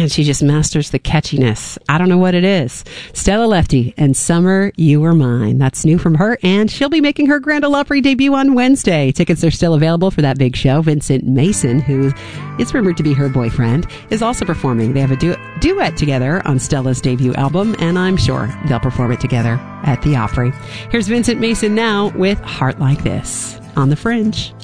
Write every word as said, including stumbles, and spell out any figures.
Man, she just masters the catchiness. I don't know what it is. Stella Lefty and Summer, You Were Mine. That's new from her, and she'll be making her Grand Ole Opry debut on Wednesday. Tickets are still available for that big show. Vincent Mason, who is rumored to be her boyfriend, is also performing. They have a du- duet together on Stella's debut album, and I'm sure they'll perform it together at the Opry. Here's Vincent Mason now with Heart Like This on The Fringe.